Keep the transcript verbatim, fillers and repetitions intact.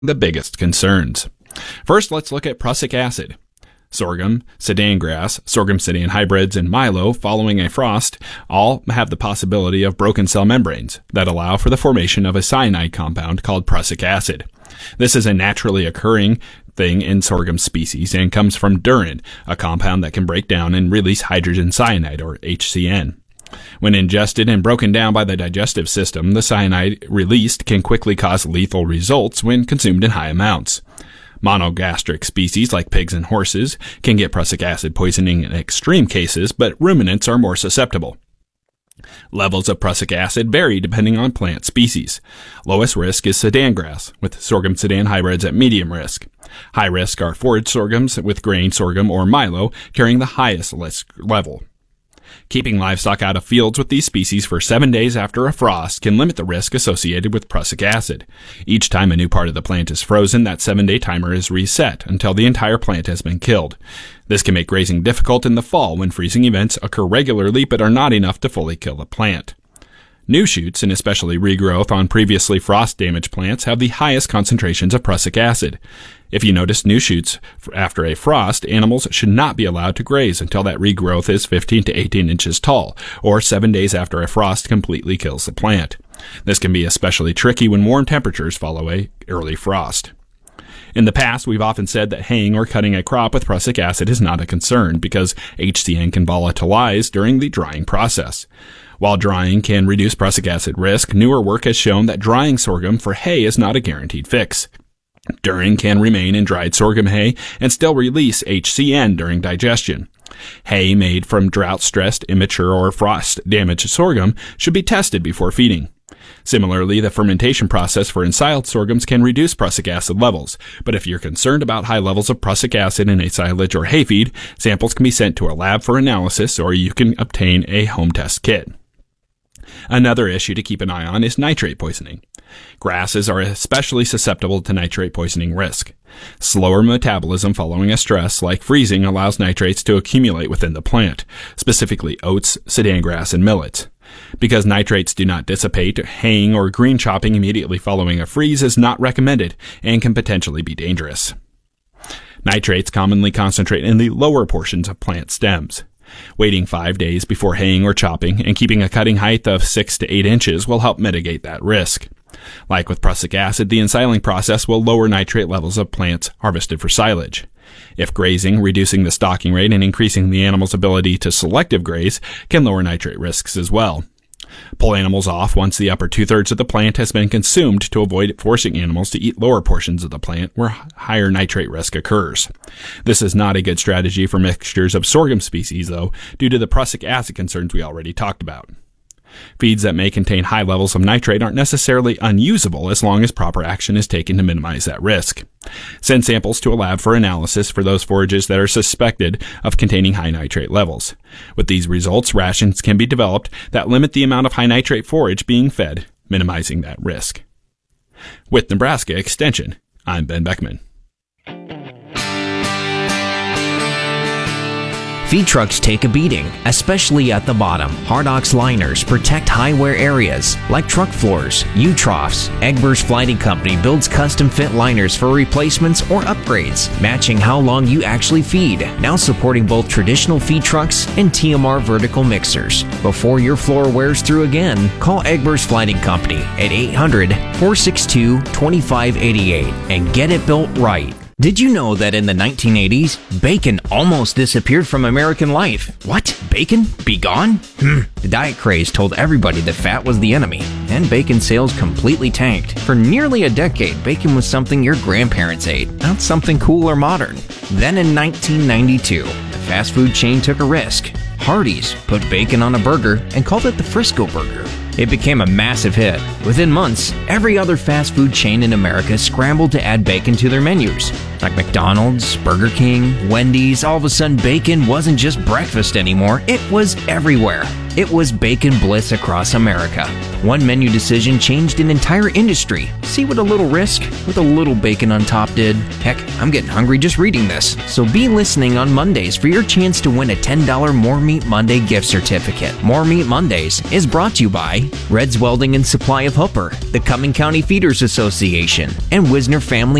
the biggest concerns. First, let's look at prussic acid. Sorghum, Sudan grass, sorghum Sudan hybrids, and milo following a frost all have the possibility of broken cell membranes that allow for the formation of a cyanide compound called prussic acid. This is a naturally occurring thing in sorghum species and comes from durin, a compound that can break down and release hydrogen cyanide, or H C n. When ingested and broken down by the digestive system, the cyanide released can quickly cause lethal results when consumed in high amounts. Monogastric species like pigs and horses can get prussic acid poisoning in extreme cases, but ruminants are more susceptible. Levels of prussic acid vary depending on plant species. Lowest risk is Sudan grass, with sorghum Sudan hybrids at medium risk. High risk are forage sorghums with grain sorghum or milo carrying the highest risk level. Keeping livestock out of fields with these species for seven days after a frost can limit the risk associated with prussic acid. Each time a new part of the plant is frozen, that seven-day timer is reset until the entire plant has been killed. This can make grazing difficult in the fall when freezing events occur regularly but are not enough to fully kill the plant. New shoots, and especially regrowth on previously frost-damaged plants, have the highest concentrations of prussic acid. If you notice new shoots after a frost, animals should not be allowed to graze until that regrowth is fifteen to eighteen inches tall, or seven days after a frost completely kills the plant. This can be especially tricky when warm temperatures follow a early frost. In the past, we've often said that haying or cutting a crop with prussic acid is not a concern because H C n can volatilize during the drying process. While drying can reduce prussic acid risk, newer work has shown that drying sorghum for hay is not a guaranteed fix. Durin can remain in dried sorghum hay and still release H C n during digestion. Hay made from drought-stressed, immature, or frost-damaged sorghum should be tested before feeding. Similarly, the fermentation process for ensiled sorghums can reduce prussic acid levels, but if you're concerned about high levels of prussic acid in a silage or hay feed, samples can be sent to a lab for analysis, or you can obtain a home test kit. Another issue to keep an eye on is nitrate poisoning. Grasses are especially susceptible to nitrate poisoning risk. Slower metabolism following a stress like freezing allows nitrates to accumulate within the plant, specifically oats, Sudan grass, and millets. Because nitrates do not dissipate, haying or green chopping immediately following a freeze is not recommended and can potentially be dangerous. Nitrates commonly concentrate in the lower portions of plant stems. Waiting five days before haying or chopping and keeping a cutting height of six to eight inches will help mitigate that risk. Like with prussic acid, the ensiling process will lower nitrate levels of plants harvested for silage. If grazing, reducing the stalking rate and increasing the animal's ability to selective graze can lower nitrate risks as well. Pull animals off once the upper two-thirds of the plant has been consumed to avoid forcing animals to eat lower portions of the plant where higher nitrate risk occurs. This is not a good strategy for mixtures of sorghum species, though, due to the prussic acid concerns we already talked about. Feeds that may contain high levels of nitrate aren't necessarily unusable as long as proper action is taken to minimize that risk. Send samples to a lab for analysis for those forages that are suspected of containing high nitrate levels. With these results, rations can be developed that limit the amount of high nitrate forage being fed, minimizing that risk. With Nebraska Extension, I'm Ben Beckman. Feed trucks take a beating, especially at the bottom. Hardox liners protect high wear areas like truck floors, U-troughs. Egbers Flighting Company builds custom-fit liners for replacements or upgrades, matching how long you actually feed, now supporting both traditional feed trucks and T M R vertical mixers. Before your floor wears through again, call Egbers Flighting Company at eight hundred, four six two, two five eight eight and get it built right. Did you know that in the nineteen eighties, bacon almost disappeared from American life? What? Bacon? Be gone? Hmm. The diet craze told everybody that fat was the enemy, and bacon sales completely tanked. For nearly a decade, bacon was something your grandparents ate, not something cool or modern. Then in nineteen ninety-two, the fast food chain took a risk. Hardee's put bacon on a burger and called it the Frisco Burger. It became a massive hit. Within months, every other fast food chain in America scrambled to add bacon to their menus. Like McDonald's, Burger King, Wendy's, all of a sudden bacon wasn't just breakfast anymore, it was everywhere. It was bacon bliss across America. One menu decision changed an entire industry. See what a little risk with a little bacon on top did? Heck, I'm getting hungry just reading this. So be listening on Mondays for your chance to win a ten dollars More Meat Monday gift certificate. More Meat Mondays is brought to you by Red's Welding and Supply of Hooper, the Cumming County Feeders Association, and Wisner Family